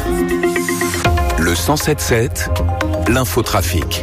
Le 107.7, l'infotrafic.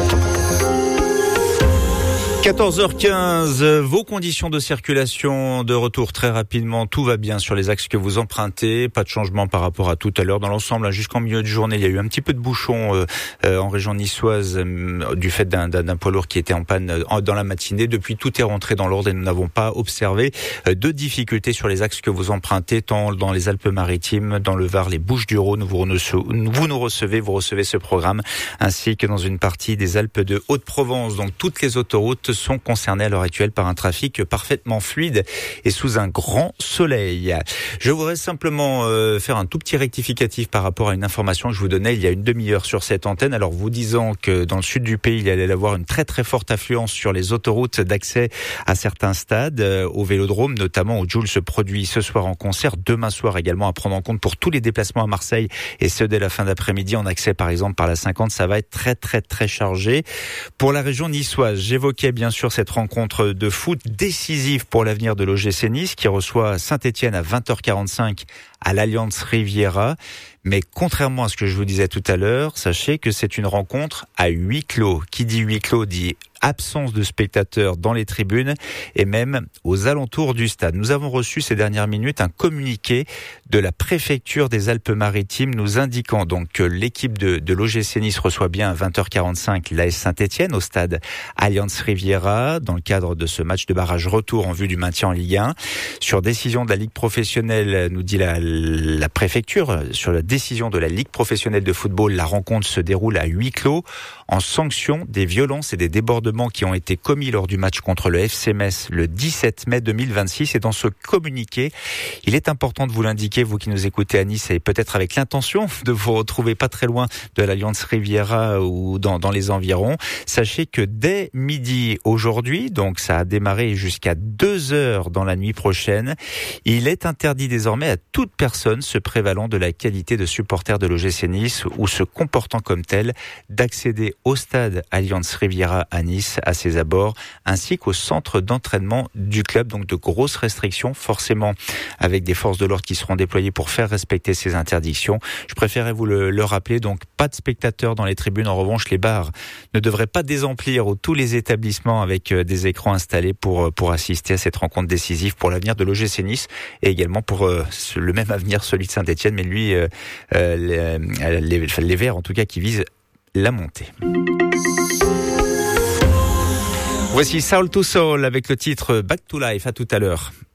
14h15, vos conditions de circulation de retour très rapidement, tout va bien sur les axes que vous empruntez, pas de changement par rapport à tout à l'heure. Dans l'ensemble, jusqu'en milieu de journée, il y a eu un petit peu de bouchon en région niçoise du fait d'un poids lourd qui était en panne dans la matinée. Depuis, tout est rentré dans l'ordre et nous n'avons pas observé de difficultés sur les axes que vous empruntez, tant dans les Alpes-Maritimes, dans le Var, les Bouches-du-Rhône, vous nous recevez ce programme, ainsi que dans une partie des Alpes de Haute-Provence. Donc toutes les autoroutes sont concernés à l'heure actuelle par un trafic parfaitement fluide et sous un grand soleil. Je voudrais simplement faire un tout petit rectificatif par rapport à une information que je vous donnais il y a une demi-heure sur cette antenne. Alors vous disant que dans le sud du pays, il allait y avoir une très très forte affluence sur les autoroutes d'accès à certains stades, au Vélodrome notamment, où Jul se produit ce soir en concert, demain soir également à prendre en compte pour tous les déplacements à Marseille et ceux dès la fin d'après-midi en accès par exemple par la 50, ça va être très très très chargé. Pour la région niçoise, j'évoquais bien sûr cette rencontre de foot décisive pour l'avenir de l'OGC Nice qui reçoit Saint-Etienne à 20h45 à l'Allianz Riviera. Mais contrairement à ce que je vous disais tout à l'heure, sachez que c'est une rencontre à huis clos. Qui dit huis clos dit absence de spectateurs dans les tribunes et même aux alentours du stade. Nous avons reçu ces dernières minutes un communiqué de la préfecture des Alpes-Maritimes nous indiquant donc que l'équipe de l'OGC Nice reçoit bien à 20h45 l'AS Saint-Etienne au stade Allianz Riviera dans le cadre de ce match de barrage retour en vue du maintien en Ligue 1. Sur décision de la Ligue professionnelle, nous dit la préfecture, sur la décision de la Ligue professionnelle de football, la rencontre se déroule à huis clos en sanction des violences et des débordements qui ont été commis lors du match contre le FC Metz le 17 mai 2026. Et dans ce communiqué, il est important de vous l'indiquer, vous qui nous écoutez à Nice et peut-être avec l'intention de vous retrouver pas très loin de l'Allianz Riviera ou dans les environs. Sachez que dès midi aujourd'hui, donc ça a démarré jusqu'à 2h dans la nuit prochaine, il est interdit désormais à toute personne se prévalant de la qualité de supporter de l'OGC Nice ou se comportant comme tel d'accéder au stade Allianz Riviera à Nice, à ses abords, ainsi qu'au centre d'entraînement du club. Donc de grosses restrictions, forcément avec des forces de l'ordre qui seront déployées pour faire respecter ces interdictions. Je préférais vous le rappeler, donc pas de spectateurs dans les tribunes. En revanche, les bars ne devraient pas désemplir ou tous les établissements avec des écrans installés pour assister à cette rencontre décisive pour l'avenir de l'OGC Nice et également pour le même avenir, celui de Saint-Etienne, mais lui, les Verts en tout cas qui visent la montée. Voici Soul to Soul avec le titre Back to Life. À tout à l'heure.